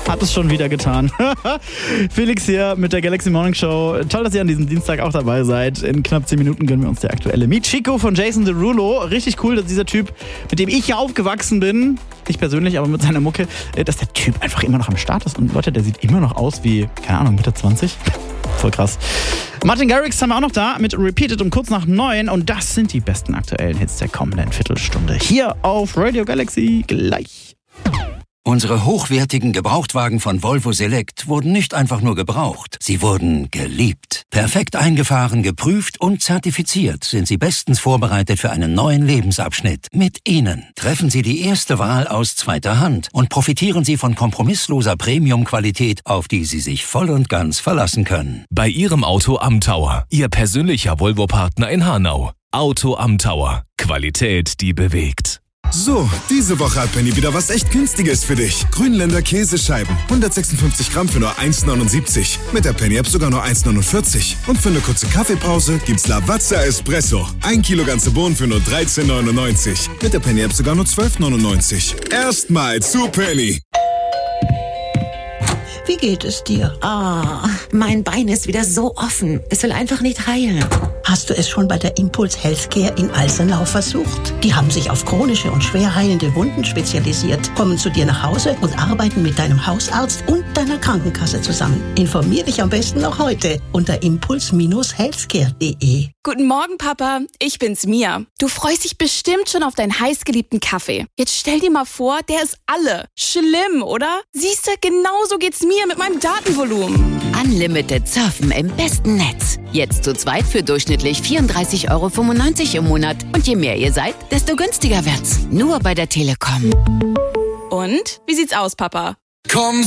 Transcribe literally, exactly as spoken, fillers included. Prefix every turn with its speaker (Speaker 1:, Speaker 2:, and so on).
Speaker 1: Hat es schon wieder getan. Felix hier mit der Galaxy Morning Show. Toll, dass ihr an diesem Dienstag auch dabei seid. In knapp zehn Minuten gönnen wir uns der aktuelle Meet Chico von Jason Derulo. Richtig cool, dass dieser Typ, mit dem ich ja aufgewachsen bin, nicht persönlich, aber mit seiner Mucke, dass der Typ einfach immer noch am Start ist. Und Leute, der sieht immer noch aus wie, keine Ahnung, Mitte zwanzig. Voll krass. Martin Garrix haben wir auch noch da mit Repeated um kurz nach neun. Und das sind die besten aktuellen Hits der kommenden Viertelstunde. Hier auf Radio Galaxy gleich.
Speaker 2: Unsere hochwertigen Gebrauchtwagen von Volvo Select wurden nicht einfach nur gebraucht, sie wurden geliebt. Perfekt eingefahren, geprüft und zertifiziert sind sie bestens vorbereitet für einen neuen Lebensabschnitt. Mit ihnen treffen Sie die erste Wahl aus zweiter Hand und profitieren Sie von kompromissloser Premium-Qualität, auf die Sie sich voll und ganz verlassen können.
Speaker 3: Bei Ihrem Auto am Tower, Ihr persönlicher Volvo-Partner in Hanau. Auto am Tower. Qualität, die bewegt.
Speaker 4: So, diese Woche hat Penny wieder was echt Günstiges für dich. Grünländer Käsescheiben, hundertsechsundfünfzig Gramm für nur eins neunundsiebzig. Mit der Penny-App sogar nur eins neunundvierzig. Und für eine kurze Kaffeepause gibt's Lavazza Espresso. Ein Kilo ganze Bohnen für nur dreizehn neunundneunzig. Mit der Penny-App sogar nur zwölf neunundneunzig. Erstmal zu Penny.
Speaker 5: Wie geht es dir?
Speaker 6: Ah, mein Bein ist wieder so offen. Es will einfach nicht heilen.
Speaker 5: Hast du es schon bei der Impuls Healthcare in Alsenau versucht? Die haben sich auf chronische und schwer heilende Wunden spezialisiert, kommen zu dir nach Hause und arbeiten mit deinem Hausarzt und deiner Krankenkasse zusammen. Informier dich am besten noch heute unter impuls Healthcare punkt de.
Speaker 7: Guten Morgen, Papa. Ich bin's, Mia. Du freust dich bestimmt schon auf deinen heißgeliebten Kaffee. Jetzt stell dir mal vor, der ist alle. Schlimm, oder? Siehst du, genauso geht's mir mit meinem Datenvolumen.
Speaker 8: Unlimited Surfen im besten Netz. Jetzt zu zweit für durchschnittlich vierunddreißig Euro fünfundneunzig im Monat. Und je mehr ihr seid, desto günstiger wird's. Nur bei der Telekom.
Speaker 7: Und? Wie sieht's aus, Papa?
Speaker 9: Komm,